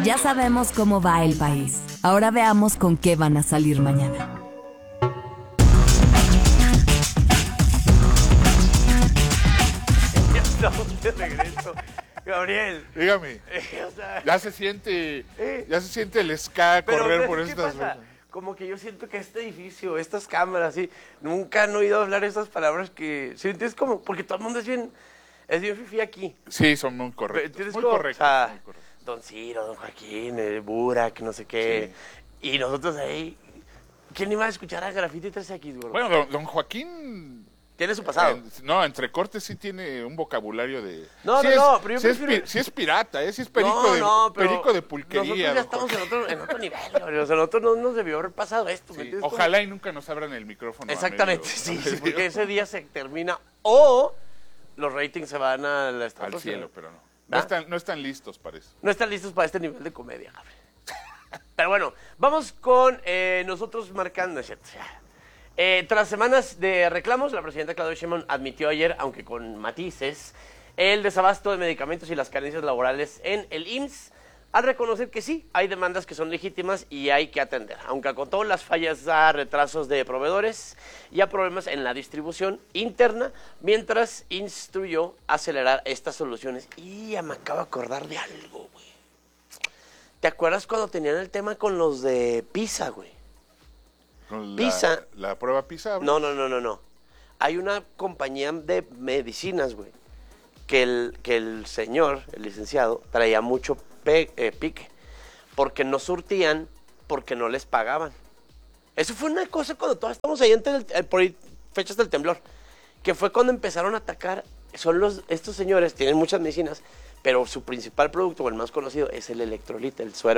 Ya sabemos cómo va el país. Ahora veamos con qué van a salir mañana. Ya estamos de regreso. Gabriel. Dígame. O sea, Ya se siente el ska correr pero, por ¿qué estas pasa? venas. Como que yo siento que este edificio, estas cámaras, sí, nunca han oído hablar estas palabras que... ¿Sí entiendes? Como, porque todo el mundo es bien fifí aquí. Sí, son muy correctos. ¿Entiendes? Muy Como, correctos. o sea, Muy correctos. Don Ciro, Don Joaquín, Burak, no sé qué. Sí. Y nosotros ahí... ¿Quién iba a escuchar a Graffiti 3X, güey? Bueno, don Joaquín... Tiene su pasado. Entre cortes sí tiene un vocabulario de... No, sí pero yo prefiero... Sí es pirata, sí es perico de pulquería. Nosotros ya estamos en otro nivel, Gabriel. O sea, nosotros no nos debió haber pasado esto. Sí, ojalá y nunca nos abran el micrófono. Exactamente, sí, porque ese día se termina o los ratings se van a la al cielo, pero no. No están listos para eso. No están listos para este nivel de comedia, Gabriel. Pero bueno, vamos con nosotros marcando, ¿cierto? Tras semanas de reclamos, la presidenta Claudia Sheinbaum admitió ayer, aunque con matices, el desabasto de medicamentos y las carencias laborales en el IMSS, al reconocer que sí, hay demandas que son legítimas y hay que atender, aunque acotó las fallas a retrasos de proveedores y a problemas en la distribución interna, mientras instruyó acelerar estas soluciones. Y ya me acabo de acordar de algo, güey. ¿Te acuerdas cuando tenían el tema con los de PISA, güey? Con PISA. La prueba PISA. No. Hay una compañía de medicinas, güey, que el señor, el licenciado, traía mucho pique, porque no surtían, porque no les pagaban. Eso fue una cosa cuando todos estamos ahí por fechas del temblor, que fue cuando empezaron a atacar. Estos señores tienen muchas medicinas, pero su principal producto, o el más conocido, es el electrolita, el suero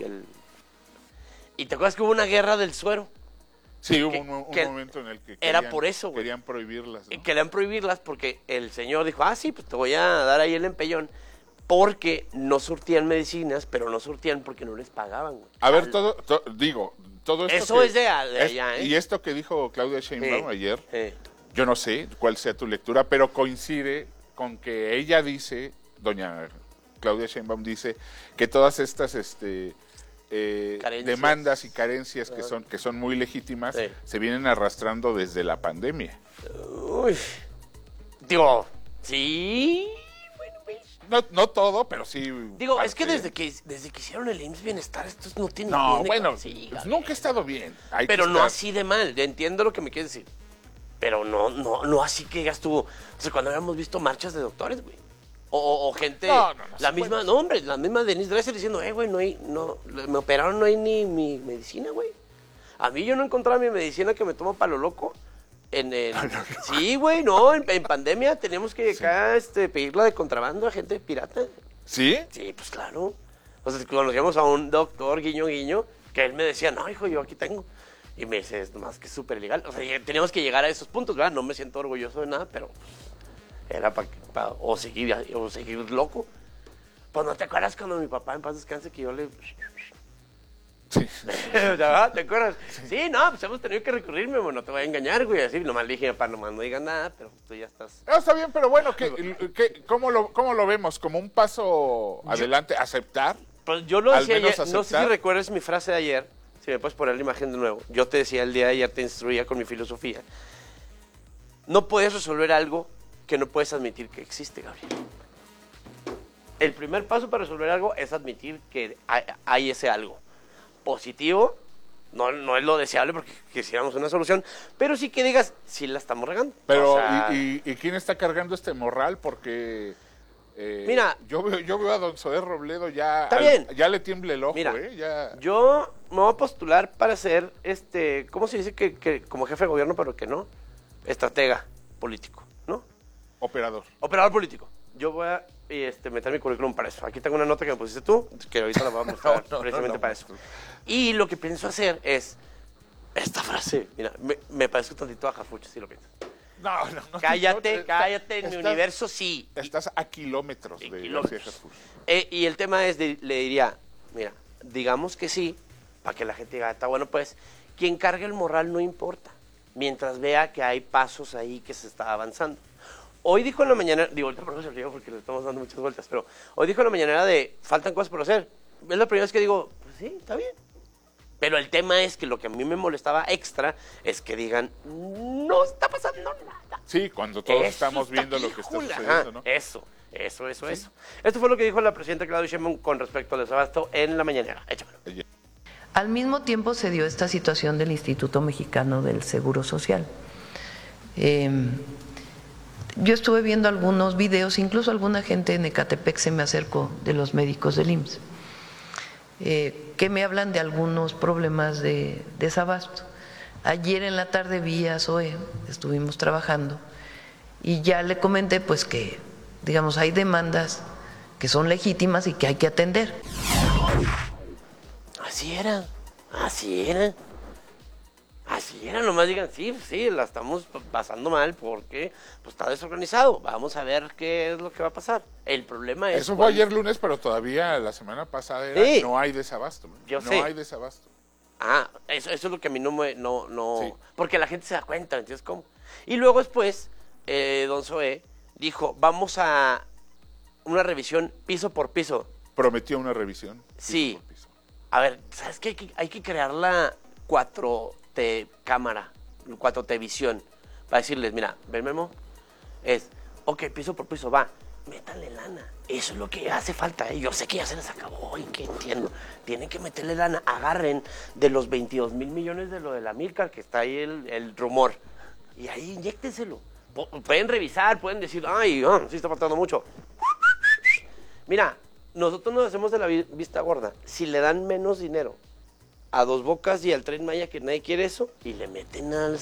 ¿Y te acuerdas que hubo una guerra del suero? Sí, hubo un momento en el que era por eso, güey. Querían prohibirlas, ¿no? Querían prohibirlas porque el señor dijo, sí, pues te voy a dar ahí el empellón, porque no surtían medicinas, pero no surtían porque no les pagaban, güey. A ver, todo esto eso es de allá, ¿eh? Y esto que dijo Claudia Sheinbaum ayer, yo no sé cuál sea tu lectura, pero coincide con que ella dice, doña Claudia Sheinbaum dice, que todas estas demandas y carencias que son muy legítimas se vienen arrastrando desde la pandemia. Uy, digo, sí, bueno, no todo, pero sí. Digo, parte. Es que desde que hicieron el IMSS Bienestar, esto no tiene. No, bueno, pues nunca ha estado bien. Pero no así de mal. Yo entiendo lo que me quieres decir. Pero no así que digas tú. O sea, cuando habíamos visto marchas de doctores, güey. O gente, la misma Denise Dresser diciendo, güey, me operaron, no hay ni mi medicina, güey. A mí yo no encontraba mi medicina que me tomo para lo loco. Sí, güey, en pandemia teníamos que acá pedirla de contrabando a gente pirata. ¿Sí? Sí, pues claro. O sea, conocíamos a un doctor, guiño, que él me decía, no, hijo, yo aquí tengo. Y me dice, es más que súper ilegal. O sea, teníamos que llegar a esos puntos, ¿verdad? No me siento orgulloso de nada, pero era para o seguir loco. Pues no te acuerdas cuando mi papá en paz descanse que yo le... Sí. ¿Te acuerdas? Sí, no, pues hemos tenido que recurrirme, no te voy a engañar, güey. Así, nomás le dije, papá, nomás no digas nada, pero tú ya estás... Está bien, pero bueno, ¿cómo lo vemos? ¿Como un paso adelante? ¿Aceptar? Pues yo lo decía ayer, no sé si recuerdas mi frase de ayer, si me puedes poner la imagen de nuevo. Yo te decía el día de ayer, te instruía con mi filosofía. No puedes resolver algo que no puedes admitir que existe, Gabriel. El primer paso para resolver algo es admitir que hay ese algo. Positivo, no es lo deseable porque quisiéramos una solución, pero sí que digas, sí la estamos regando. Pero, o sea, ¿y quién está cargando este morral? Porque mira, yo veo a don Zoé Robledo ya le tiembla el ojo, mira, ya. Yo me voy a postular para ser, ¿cómo se dice que como jefe de gobierno, pero que no? Estratega político, ¿no? Operador político. Yo voy a meter mi currículum para eso. Aquí tengo una nota que me pusiste tú, que ahorita la voy a mostrar precisamente para eso. Y lo que pienso hacer es esta frase. Mira, me parezco tantito a Jafucho, si lo piensas. No. Cállate, en mi universo sí. Estás a kilómetros de kilómetros. Y el tema es, le diría, mira, digamos que sí, para que la gente diga, está bueno, pues, quien cargue el morral no importa, mientras vea que hay pasos ahí que se está avanzando. Hoy dijo en la mañana, ahorita por eso se río porque le estamos dando muchas vueltas, pero hoy dijo en la mañanera faltan cosas por hacer. es la primera vez que digo, pues sí, está bien. Pero el tema es que lo que a mí me molestaba extra es que digan, no está pasando nada. Sí, cuando todos Eso estamos viendo está lo que está pijula. sucediendo, ¿no? Eso. Esto fue lo que dijo la presidenta Claudia Sheinbaum con respecto al desabasto en la mañanera. Échamelo. Al mismo tiempo se dio esta situación del Instituto Mexicano del Seguro Social. Yo estuve viendo algunos videos, incluso alguna gente en Ecatepec se me acercó de los médicos del IMSS, que me hablan de algunos problemas de desabasto. Ayer en la tarde vi a Zoe, estuvimos trabajando, y ya le comenté pues que, digamos, hay demandas que son legítimas y que hay que atender. Así era, nomás digan, sí, la estamos pasando mal porque pues, está desorganizado. Vamos a ver qué es lo que va a pasar. El problema es... Eso fue ayer lunes, pero todavía la semana pasada era, sí, no hay desabasto. Yo no sé. hay desabasto. Eso es lo que a mí no... Sí. Porque la gente se da cuenta, ¿entiendes cómo? Y luego después, don Zoé dijo, vamos a una revisión piso por piso. Prometió una revisión. Sí. A ver, ¿sabes qué? Hay que crear la 4T cámara, 4T visión, para decirles, mira, ven Memo, ok, piso por piso, va, métanle lana. Eso es lo que hace falta, Yo sé que ya se les acabó y que entiendo. Tienen que meterle lana. Agarren de los 22 mil millones de lo de la Milcar, que está ahí el rumor. Y ahí inyéctenselo. Pueden revisar, pueden decir, sí está faltando mucho. Mira, nosotros nos hacemos de la vista gorda. Si le dan menos dinero a Dos Bocas y al Tren Maya, que nadie quiere eso, y le meten al